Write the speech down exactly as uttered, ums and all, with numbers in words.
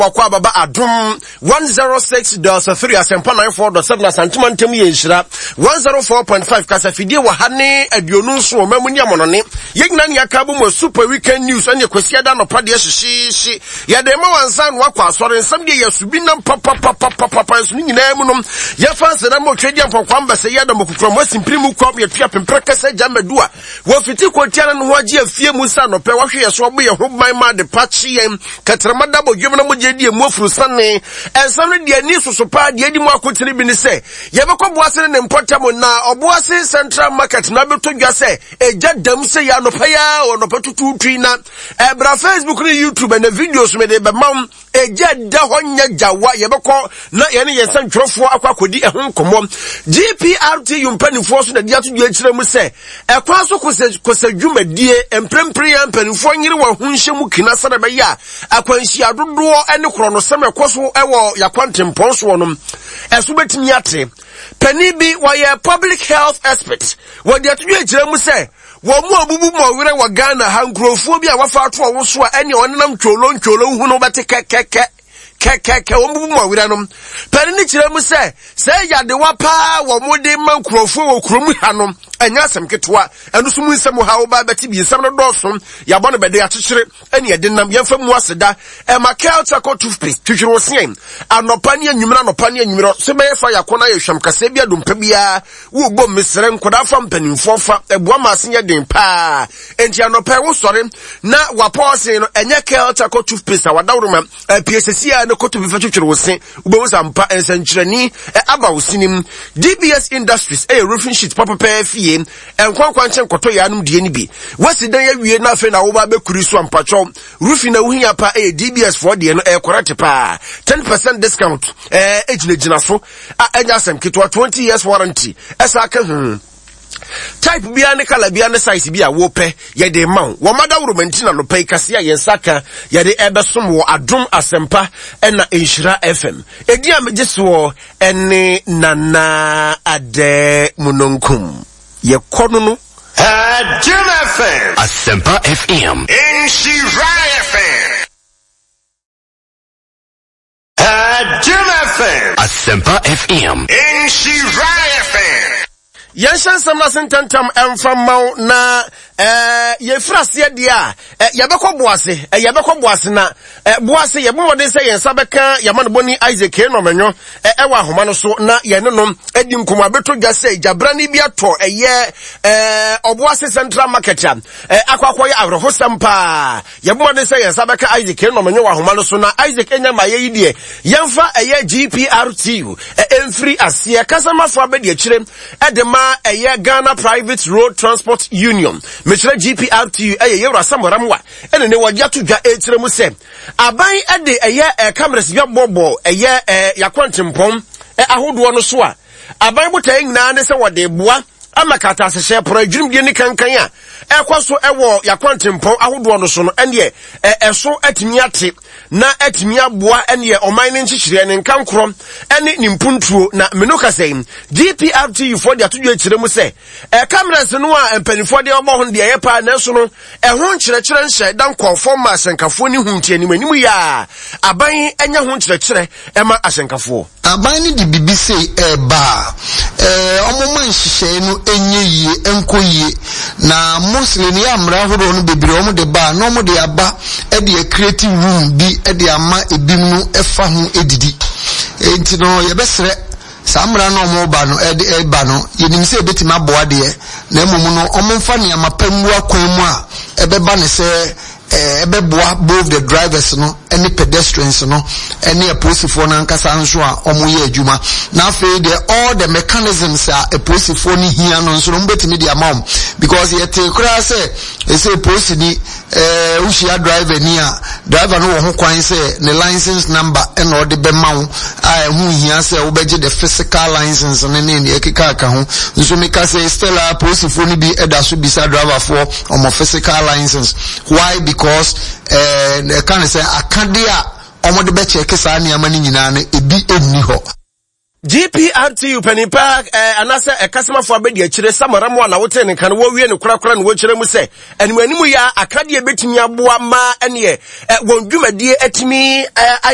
wakwa baba adum one oh six point three asempa ninety-four point seven asantuma ntem ye nhyira one oh four point five kasafidie wa hane aduonu nso o mamu ni amonone yegna ne akabo mo super weekend news anye kwasiada no pade hyehyehye ya de ma wansan wakwa asore nsam de yasubi nam papa papa papa so nyina mu nom ya fanse na mo twedi ampokwa mbase ya da mokukro mo simprimu kwam ye tua pemprekasa jamadu a wo fiti kotiana no ho agi afie mu sa no pe wahwe ye so obo ye ho ban ma de pachi yem katramada bo dwem na mo je die mu afuru sane ensam ne de ni soso pa de adi mu akotiri bi ni se ye be koboase ne mpotam na oboase central market na beto dwa se eja dam se ya no pa ya ono patutu twina ebra Facebook ni YouTube na videos me de be mam eja da honya jawa ye be ko na ye ne ye santwofo akwakodi ehon komo G P R T yumpanifo so na dia to dwa kire mu se ekwa so kose dwumadie emprempre ya mpanifo nyire wa hunhye mu kina sada be ya akwanhyi adodo ene kro no sem ekoso ewo yakwantempon so no eso betimi ate pani bi wa ye public health expert wo dia to dwa kire mu se wo mu abubu mo wire wa Ghana ha nkrofo bi a wafa ato wo so a ene onenam twolo ntwolo hu no bete kekeke kekeke wo mu mo wire no pani ni kire mu se se ya de wa pa wo mu de man nkrofo wo krom ha no anya asem ketwa enu so mu nsem ha wo ba beti bi nsem no doso ya bɔ no bede ya kyekyere ene ye de nam yemfa mu aseda e makel chako toothpaste twitwere osien anopa ne anwumra anopa ne anwumra so me fa yakona ye hwam kasa bia dompa bia wo bɔ mesere nkoda fa mpanimfo fa eboa ma asenye den pa enti anopa wo sɔre na wapɔse no enye kel chako toothpaste a wadawroma P S C a ne koto bi fa twitwere osien wo bɔ sampa ensankyerani aba osinim D B S Industries e roofing sheet papa pa fie enkwankwa nchen koto ya anum die ni bi wasidan ya wie na fe na wo ba bekuri so ampacho rufi na wuhia pa e D B S for die no e correct pa ten percent discount eh ejina jina so a enya sem kitwa twenty years warranty esa ka hu type bia ne kala bia ne size bia wo pe ye de man wo mada romantina no pe kase ya yensaka ye de ebesom wo adom asempa ena enhyira F M edi amegiso ene nana ade munonkum ye kono no Adom F M Asempa F M enhyira F M Adom F M Asempa F M enhyira F M Yanshan samna sentantam emfa maw na eh ye frase de a ye bekọ boase eh ye bekọ boase na eh boase ye bo wode se yensa beka ye man boni Isaac no menyo eh ewa ahoma no so na ye ne no edi nkomo abeto dwa se jabra ni bia to eh ye eh oboase central market eh akwakọ ye awro sampa ye bo wode se yensa beka Isaac no menyo wa ahoma no so na Isaac enya ma ye yidie yemfa eh ye G P R T eh emfiri ase kasama fo abedi akire edema eye Ghana Private Road Transport Union Mr G P R T eye yewra samoramwa ene ne wagya to dwa etire mu se aban ede eye e cameras bia bobo eye e yakwantempom e ahodo no so a aban botai nyina ne se wode boa amakata sehye pro adwum die ne kankan a ekwaso ewo yakwantempom ahodo no so no ene e eso atimi ate na atimi aboa ene oman ne nchichire ne nkankro ene nimpuntuo na menoka sei G P R T for the atudwe kire mu se e cameras no a empanifo de obo ho de ye pa na so no e ho nkyerɛkyerɛ nhyɛ dan conform ma asenkafo ni huntie ni manimu ya aban enya ho nkyerɛkyerɛ e ma asenkafo aban ni di bibise e ba eh omoma nhyehyɛ no enye yie enko yie na muslim ya mra hodo no bebire omo de ba no omo de aba e de creative room bi e de ama ebim no efa ho edidi enti no ye besere samra no omo ba no e de e ba no yenim se betima boa de na emom no omo mfa ne amapamu akwan mu a e be ba ne se ebe boa both the drivers no any pedestrians no any opposite na nkasa nso a omoye adwuma na afei de all the mechanisms a opposite ni hia no nso no mbetimi de amam because yet kura say e say police ni eh ushia driver ni a driver no wo ho kwan say the license number e no de be mawo a hu hia say wo beje the physical license no ne ne ekika aka ho nso meka say still a police ni bi eda so bisa driver for omo physical license why because eh uh, can say akadia omo de be check sa na ama ni nyina na ebi enni ho G P R T panipa eh anasa e customer for abedi akire samaramo na wote ne kan wo wie ne kurakura ne wo kire mu se enwanimu ya akade betimi aboa ma ene e won dwumadie atimi